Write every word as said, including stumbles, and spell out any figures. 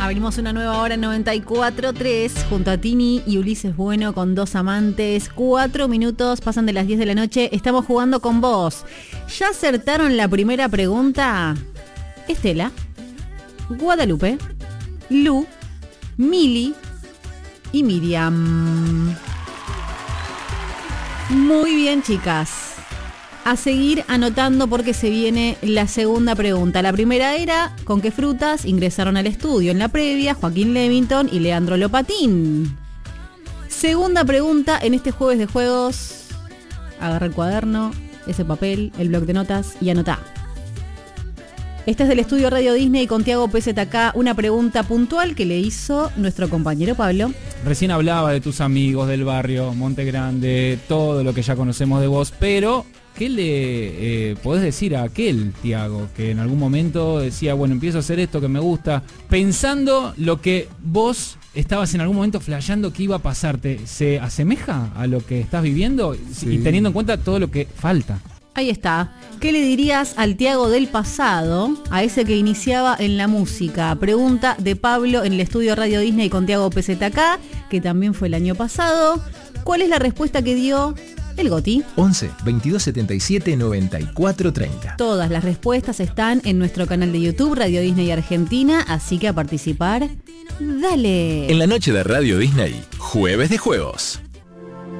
Abrimos una nueva hora en noventa y cuatro punto tres junto a Tini y Ulises Bueno con Dos Amantes. Cuatro minutos pasan de las diez de la noche. Estamos jugando con vos. ¿Ya acertaron la primera pregunta? Estela, Guadalupe, Lu, Mili y Miriam. Muy bien, chicas. A seguir anotando porque se viene la segunda pregunta. La primera era, ¿con qué frutas ingresaron al estudio? En la previa, Joaquín Levington y Leandro Lopatín. Segunda pregunta en este jueves de juegos. Agarra el cuaderno, ese papel, el bloc de notas y anotá. Este es del estudio Radio Disney con Tiago P Z K. Una pregunta puntual que le hizo nuestro compañero Pablo. Recién hablaba de tus amigos del barrio, Monte Grande, todo lo que ya conocemos de vos, pero ¿qué le eh, podés decir a aquel Tiago que en algún momento decía, bueno, empiezo a hacer esto que me gusta, pensando lo que vos estabas en algún momento flasheando que iba a pasarte? ¿Se asemeja a lo que estás viviendo? Sí. Y teniendo en cuenta todo lo que falta. Ahí está. ¿Qué le dirías al Tiago del pasado, a ese que iniciaba en la música? Pregunta de Pablo en el estudio Radio Disney con Tiago P Z K, que también fue el año pasado. ¿Cuál es la respuesta que dio el Goti? once, veintidós setenta y siete, noventa y cuatro treinta. Todas las respuestas están en nuestro canal de YouTube, Radio Disney Argentina, así que a participar, ¡dale! En la noche de Radio Disney, Jueves de Juegos.